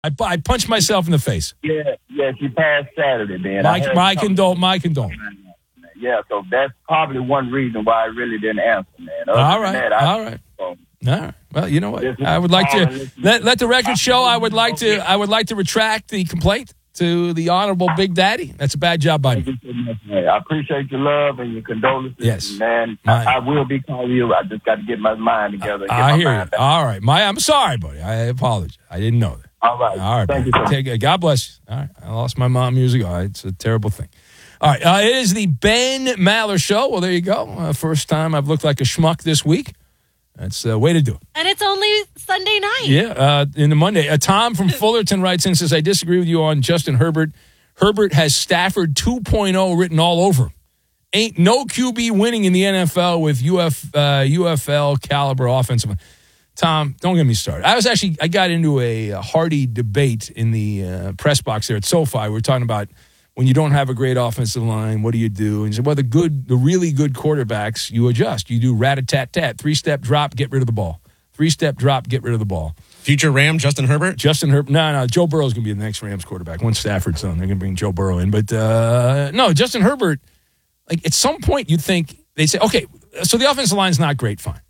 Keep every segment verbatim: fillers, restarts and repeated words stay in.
I, I punched myself in the face. Yeah, yeah, she passed Saturday, man. My, my condol, my condol. Yeah, so that's probably one reason why I really didn't answer, man. Other All than right, that, I, all right. So, All right. Well, you know what? I would like to let, let the record show. I would like to. I would like to retract the complaint to the Honorable Big Daddy. That's a bad job by me. I appreciate your love and your condolences. Yes, man. I, I will be calling you. I just got to get my mind together. And get I my hear mind you. back. All right, my. I'm sorry, buddy. I apologize. I didn't know that. All right. All right. Thank you, sir. Take, God bless you. All right. I lost my mom years ago. It's a terrible thing. All right. Uh, it is the Ben Maller Show. Well, there you go. Uh, first time I've looked like a schmuck this week. That's the way to do it. And it's only Sunday night. Yeah. Uh, in the Monday. Uh, Tom from Fullerton writes in and says, I disagree with you on Justin Herbert. Herbert has Stafford two point oh written all over him. Ain't no Q B winning in the N F L with U F, uh, U F L caliber offensive. Tom, don't get me started. I was actually, I got into a, a hearty debate in the uh, press box there at SoFi. We were talking about when you don't have a great offensive line, what do you do? And he said, well, the good, the really good quarterbacks, you adjust. You do rat-a-tat-tat, three-step drop, get rid of the ball. Three-step drop, get rid of the ball. Future Ram, Justin Herbert? Justin Herbert. No, no, Joe Burrow's going to be the next Rams quarterback. Once Stafford's done, they're going to bring Joe Burrow in. But, uh, no, Justin Herbert, like at some point you'd think, they'd say, okay, so the offensive line's not great, fine.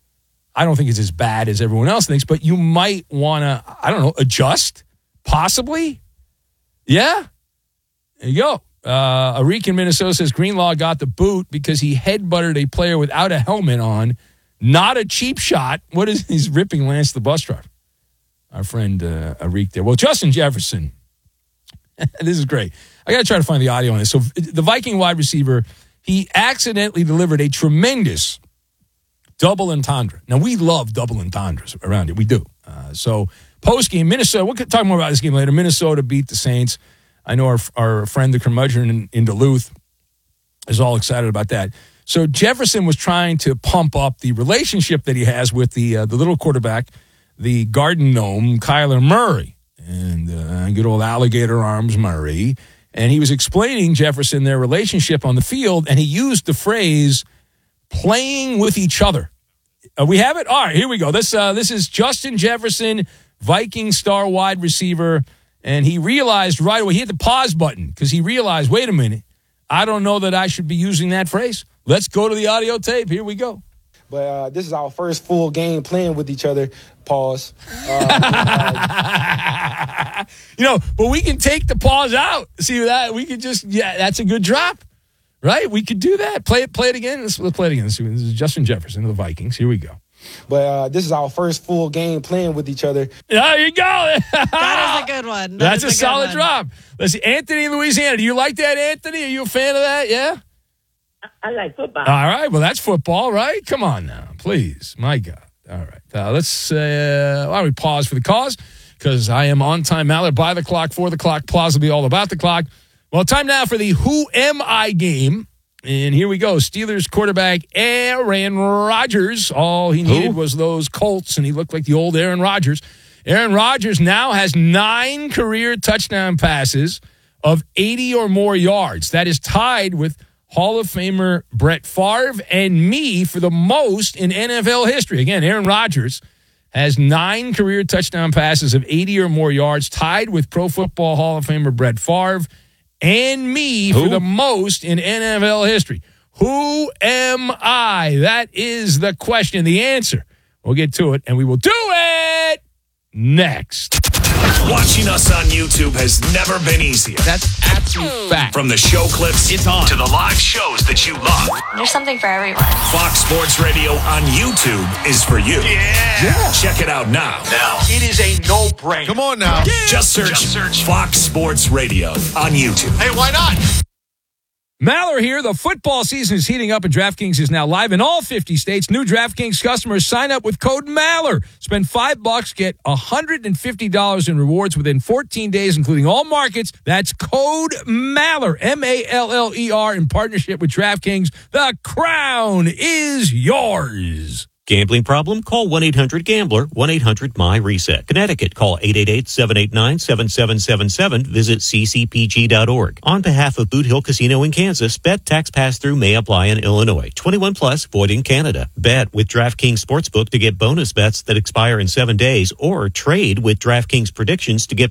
I don't think it's as bad as everyone else thinks, but you might want to, I don't know, adjust, possibly. Yeah. There you go. Uh, Arik in Minnesota says Greenlaw got the boot because he headbutted a player without a helmet on. Not a cheap shot. What is he's ripping Lance the bus driver? Our friend uh, Arik there. Well, Justin Jefferson. This is great. I got to try to find the audio on this. So the Viking wide receiver, he accidentally delivered a tremendous double entendre. Now, we love double entendres around it. We do. Uh, so, post-game, Minnesota, we'll talk more about this game later. Minnesota beat the Saints. I know our our friend, the curmudgeon in, in Duluth, is all excited about that. So, Jefferson was trying to pump up the relationship that he has with the uh, the little quarterback, the garden gnome, Kyler Murray, and uh, good old alligator arms Murray. And he was explaining, Jefferson, their relationship on the field, and he used the phrase, playing with each other. Uh, we have it? All right, here we go. This uh, this is Justin Jefferson, Viking star wide receiver, and he realized right away, he hit the pause button because he realized, wait a minute, I don't know that I should be using that phrase. Let's go to the audio tape. Here we go. But uh, this is our first full game playing with each other. Pause. Uh, you know, but we can take the pause out. See that? We could just, yeah, that's a good drop. Right? We could do that. Play it play it again. Let's, let's play it again. This is Justin Jefferson of the Vikings. Here we go. But uh, this is our first full game playing with each other. There you go. That is a good one. That That's a, a solid one. drop. Let's see. Anthony in Louisiana. Do you like that, Anthony? Are you a fan of that? Yeah? I like football. All right. Well, that's football, right? Come on now. Please. My God. All right. Uh, let's, uh, why don't we pause for the cause? Because I am on time, Mallard, by the clock, for the clock, plausibly all about the clock. Well, time now for the Who Am I game. And here we go. Steelers quarterback Aaron Rodgers. All he needed Who? was those Colts, and he looked like the old Aaron Rodgers. Aaron Rodgers now has nine career touchdown passes of eighty or more yards. That is tied with Hall of Famer Brett Favre and me for the most in N F L history. Again, Aaron Rodgers has nine career touchdown passes of eighty or more yards, tied with Pro Football Hall of Famer Brett Favre and me Who? for the most in N F L history. Who am I? That is the question. The answer. We'll get to it, and we will do it next. Watching us on YouTube has never been easier. That's absolute fact. From the show clips it's on. to the live shows that you love. There's something for everyone. Fox Sports Radio on YouTube is for you. Yeah. yeah. Check it out now. Now. It is a no-brainer. Come on now. Yeah. Just search, Just search Fox Sports Radio on YouTube. Hey, why not? Maller here. The football season is heating up, and DraftKings is now live in all fifty states. New DraftKings customers sign up with code Maller. Spend five bucks, get one hundred fifty dollars in rewards within fourteen days, including all markets. That's code Maller, M A L L E R, in partnership with DraftKings. The crown is yours. Gambling problem? Call one eight hundred gambler, one eight hundred my reset. Connecticut, call eight eight eight, seven eight nine, seven seven seven seven. Visit c c p g dot org. On behalf of Boot Hill Casino in Kansas, bet tax pass-through may apply in Illinois. twenty-one plus, void in Canada. Bet with DraftKings Sportsbook to get bonus bets that expire in seven days, or trade with DraftKings predictions to get